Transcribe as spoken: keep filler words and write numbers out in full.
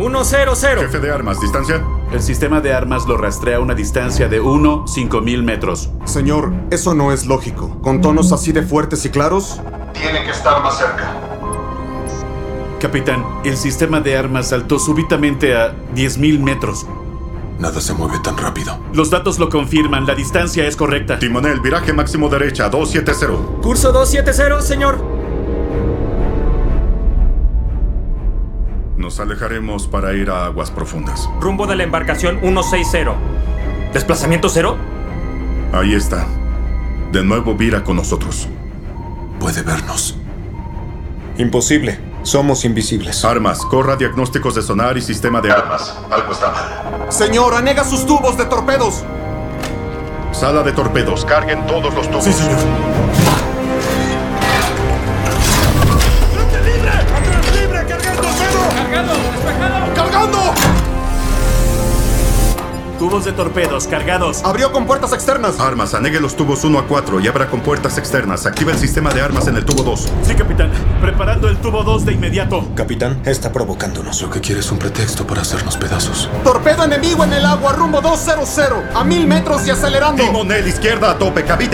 uno cero cero. Jefe de armas, ¿distancia? El sistema de armas lo rastrea a una distancia de uno a cinco mil metros. Señor, eso no es lógico. ¿Con tonos así de fuertes y claros? Tiene que estar más cerca. Capitán, el sistema de armas saltó súbitamente a diez mil metros. Nada se mueve tan rápido. Los datos lo confirman, la distancia es correcta. Timonel, viraje máximo derecha, doscientos setenta. Curso doscientos setenta, señor. Nos alejaremos para ir a aguas profundas. Rumbo de la embarcación ciento sesenta. ¿Desplazamiento cero? Ahí está. De nuevo vira con nosotros. Puede vernos. Imposible. Somos invisibles. Armas, corra diagnósticos de sonar y sistema de armas. Algo está mal. Señor, anega sus tubos de torpedos. Sala de torpedos, carguen todos los tubos. Sí, señor. ¡Frente libre! ¡Atrás libre! ¡Cargar torpedo! ¡Cargado! ¡Despejado! ¡Cargando! Tubos de torpedos cargados. Abrió con puertas externas. Armas, anegue los tubos uno a cuatro y abra con puertas externas. Activa el sistema de armas en el tubo dos. Sí, capitán. Preparando el tubo dos de inmediato. Capitán, está provocándonos. Lo que quiere es un pretexto para hacernos pedazos. Torpedo enemigo en el agua, rumbo doscientos. A mil metros y acelerando. Timonel, izquierda a tope, cabina.